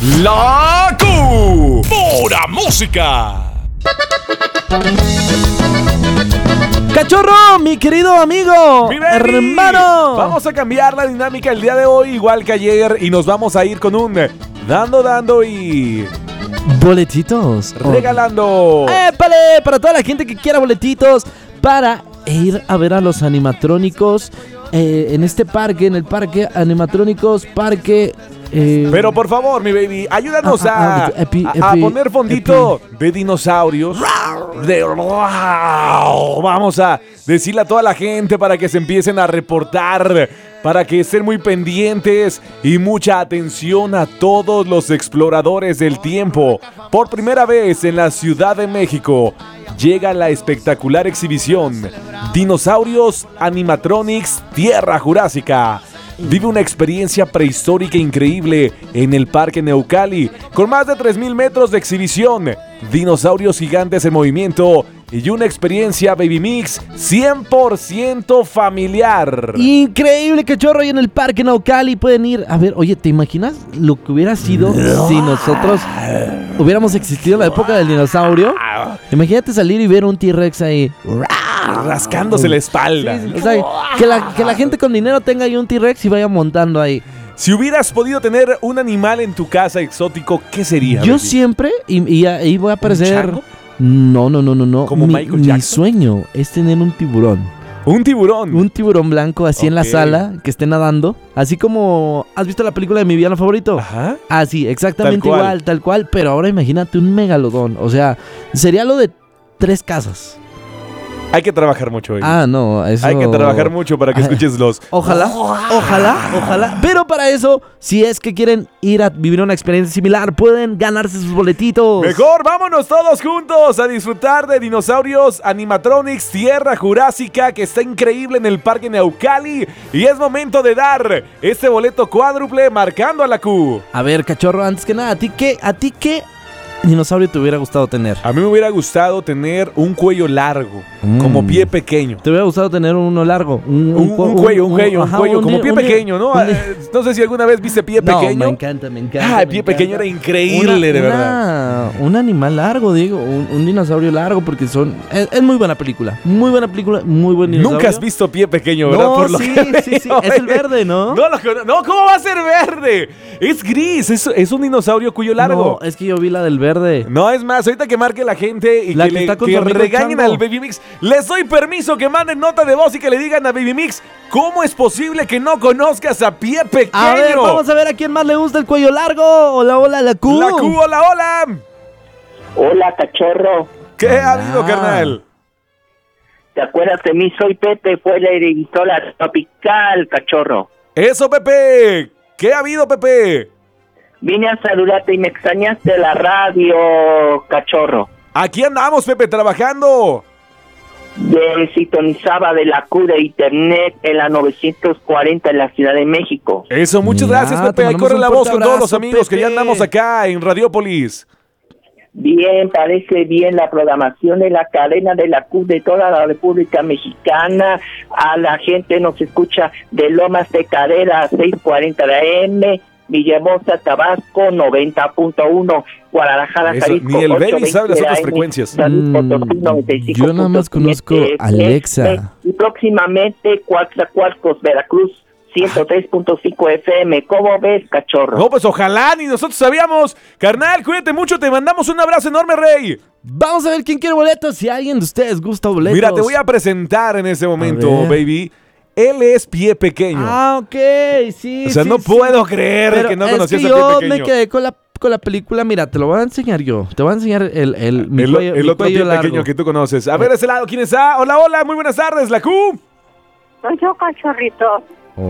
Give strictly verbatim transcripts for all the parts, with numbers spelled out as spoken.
La Q. Pura música. Cachorro, mi querido amigo, mi baby, hermano. Vamos a cambiar la dinámica el día de hoy, igual que ayer, y nos vamos a ir con un dando, dando y boletitos. Regalando. ¡Épale! Para toda la gente que quiera boletitos para ir a ver a los animatrónicos eh, en este parque, en el parque Animatrónicos Parque. Eh, Pero por favor, mi baby, ayúdanos ah, ah, a, epi, epi, a, a poner fondito epi. de dinosaurios. De, wow, vamos a decirle a toda la gente para que se empiecen a reportar, para que estén muy pendientes y mucha atención a todos los exploradores del tiempo. Por primera vez en la Ciudad de México llega la espectacular exhibición Dinosaurios Animatronics Tierra Jurásica. Vive una experiencia prehistórica increíble en el Parque Naucali, con más de tres mil metros de exhibición, dinosaurios gigantes en movimiento y una experiencia Baby Mix cien por ciento familiar. Increíble, cachorro, y en el Parque Naucali pueden ir a ver. Oye, ¿te imaginas lo que hubiera sido si nosotros hubiéramos existido en la época del dinosaurio? Imagínate salir y ver un T-Rex ahí rascándose la espalda. Sí, sí, o sea, que la, que la gente con dinero tenga ahí un T-Rex y vaya montando ahí. Si hubieras podido tener un animal en tu casa exótico, ¿qué sería? Yo baby? siempre, y, y ahí voy a aparecer. ¿Un chango? No, no, no, no, no. ¿Como mi, Michael Jackson? Mi sueño es tener un tiburón. Un tiburón. Un tiburón blanco así okay. en la sala, que esté nadando. Así como, ¿has visto la película de Mi Villano Favorito? Ajá. Así, exactamente tal igual, tal cual. Pero ahora imagínate un megalodón. O sea, sería lo de tres casas. Hay que trabajar mucho, baby. Ah, no, eso... Hay que trabajar mucho para que escuches los... Ojalá, ojalá, ojalá. Pero para eso, si es que quieren ir a vivir una experiencia similar, pueden ganarse sus boletitos. Mejor vámonos todos juntos a disfrutar de Dinosaurios Animatronics Tierra Jurásica, que está increíble en el Parque Naucali. Y es momento de dar este boleto cuádruple marcando a la Q. A ver, cachorro, antes que nada, ¿a ti qué, a ti qué dinosaurio te hubiera gustado tener? A mí me hubiera gustado tener un cuello largo, mm. como pie pequeño. ¿Te hubiera gustado tener uno largo? Un, un, un cuello, un, un cuello, un, ajá, cuello, un, como pie un, pequeño, ¿no? Un, no sé si alguna vez viste pie no, pequeño. me encanta, me encanta. Ah, el pie encanta. pequeño era increíble, una, de una, verdad. Un animal largo, digo, un, un dinosaurio largo, porque son... Es, es muy buena película, muy buena película, muy buen dinosaurio. Nunca has visto pie pequeño, ¿verdad? No, Por lo sí, que sí, sí, es el verde, ¿no? No, lo, no, ¿cómo va a ser verde? Es gris, es, es un dinosaurio cuello largo. No, es que yo vi la del verde. No, es más, ahorita que marque la gente y la que, que, le, está con que su regañen Chango. al Baby Mix, les doy permiso que manden nota de voz y que le digan a Baby Mix, ¿cómo es posible que no conozcas a pie pequeño? A ver, vamos a ver a quién más le gusta el cuello largo. Hola, hola, la Q. La Q, hola, hola. Hola, cachorro. ¿Qué hola. ha habido, carnal? ¿Te acuerdas de mí? Soy Pepe, fue la editora tropical, cachorro. Eso, Pepe. ¿Qué ha habido, Pepe? Vine a saludarte y me extrañaste la radio, cachorro. Aquí andamos, Pepe, trabajando. De sintonizaba de la Q de internet en la novecientos cuarenta en la Ciudad de México. Eso, muchas Mira, gracias, Pepe. Ahí corre la voz con todos los amigos, Pepe, que ya andamos acá en Radiópolis. Bien, parece bien la programación de la cadena de la Q de toda la República Mexicana. A la gente nos escucha de Lomas de Carrera, seiscientos cuarenta de A M, Villahermosa, Tabasco, noventa punto uno, Guadalajara, Eso, Jalisco, ni el Baby ochocientos sabe las veinte otras A M, frecuencias. San Luis Potosí, noventa y cinco Yo nada más punto siete conozco Alexa. Y próximamente Coatzacoalcos, Veracruz, ciento tres punto cinco F M. ¿Cómo ves, cachorro? No, pues ojalá, ni nosotros sabíamos. Carnal, cuídate mucho, te mandamos un abrazo enorme, Rey. Vamos a ver quién quiere boletos, si alguien de ustedes gusta boletos. Mira, te voy a presentar en este momento, baby. Él es pie pequeño. Ah, ok, sí, O sea, sí, no sí. puedo creer Pero que no es conocías que a pie yo pequeño. me quedé con la, con la película. Mira, te lo voy a enseñar yo. Te voy a enseñar el, el, mi el, cuello, el mi otro cuello pie largo. pequeño que tú conoces. A ver, ese lado, ¿quién está? Hola, hola, muy buenas tardes, la Q. Soy yo, cachorrito.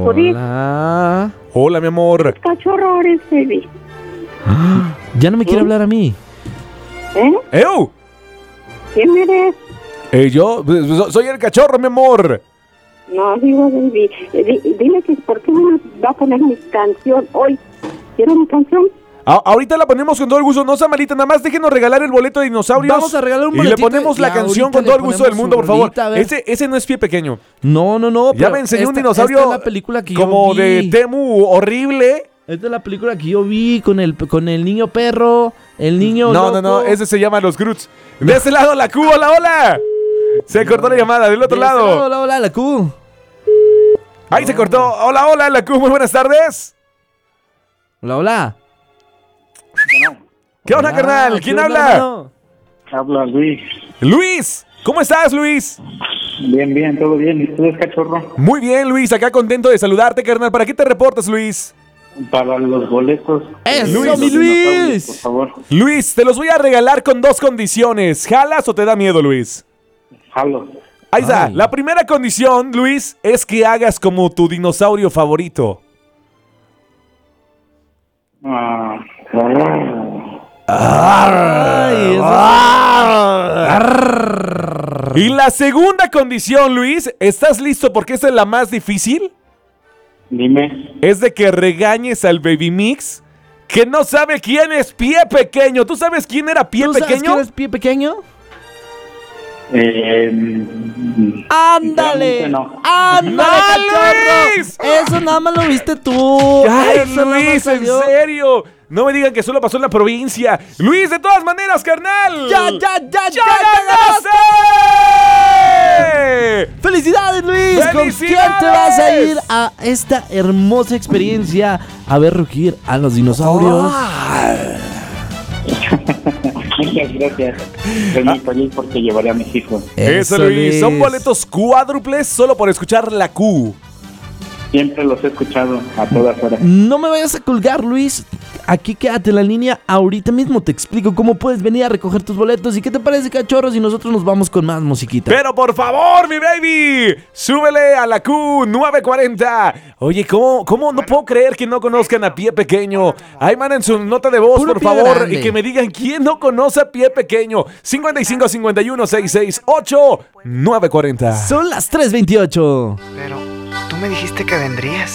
Hola. Hola, mi amor. Cachorro eres, baby. Ya no me quiere hablar a mí. ¿Eh? ¡Ew! ¿Quién eres? Eh, yo so- soy el cachorro, mi amor. No, digo, baby. Eh, di- dile que por qué no va a poner mi canción hoy. ¿Quiero mi canción? A- ahorita la ponemos con todo el gusto. No, Samarita, nada más déjenos regalar el boleto de dinosaurios. Vamos a regalar un Y le boletito ponemos y la ahorita canción con le todo el gusto del ponemos mundo, su por favor. rolita, a ver. Ese, ese no es pie pequeño. No, no, no. Ya pero me enseñó un esta- dinosaurio esta es la película que yo como vi. de Temu horrible. Esta es la película que yo vi con el, con el niño perro, el niño No, loco. no, no, ese se llama Los Groots. De ese lado, la Q, hola, hola. Se cortó la llamada, del otro De este lado. Hola, hola, la Q. Ahí se cortó. Hola, hola, la Q, muy buenas tardes. Hola, hola. ¿Qué onda, Hola, carnal? ¿qué ¿Quién onda, habla? hermano? Habla Luis. Luis. ¿Cómo estás, Luis? Bien, bien, todo bien. ¿Y tú, cachorro? Muy bien, Luis, acá contento de saludarte, carnal. ¿Para qué te reportas, Luis? Para los boletos. ¡Eso, Luis. mi Luis! Por favor, Luis, te los voy a regalar con dos condiciones. ¿Jalas o te da miedo, Luis? jalo. Ahí está. Ay. La primera condición, Luis, es que hagas como tu dinosaurio favorito. Ah, Ay, eso- Y la segunda condición, Luis, ¿estás listo porque esta es la más difícil? dime. Es de que regañes al Baby Mix que no sabe quién es Pie Pequeño. ¿Tú sabes quién era Pie ¿Tú sabes Pequeño? quién es Pie Pequeño? Eh, ¡Ándale! Sinceramente no. ¡Ándale, ¡No, cachorro! Luis! Eso nada más lo viste tú. ¡Ay, Eso nada más Luis, en salió. serio! No me digan que solo pasó en la provincia. Luis, de todas maneras, carnal. ¡Ya, ya, ya, ya! ¡Ya ya ganaste! ¡Felicidades, Luis! ¿Con quién ¡Felicidades! te vas a ir a esta hermosa experiencia a ver rugir a los dinosaurios? Muchas gracias. Estoy muy feliz porque llevaré a mis hijos. Eso, Luis. Son boletos cuádruples solo por escuchar la Q. Siempre los he escuchado a todas horas. No me vayas a colgar, Luis. Aquí quédate en la línea. Ahorita mismo te explico cómo puedes venir a recoger tus boletos. ¿Y qué te parece, cachorros? Y nosotros nos vamos con más musiquita. Pero por favor, mi baby, súbele a la Q nueve cuarenta. Oye, ¿cómo, cómo no puedo creer que no conozcan a Pie Pequeño? Ahí manden su nota de voz, Puro por pie favor, grande. y que me digan quién no conoce a Pie Pequeño. cincuenta y cinco cincuenta y uno sesenta y seis ocho nueve cuarenta. Son las tres veintiocho. Pero tú me dijiste que vendrías.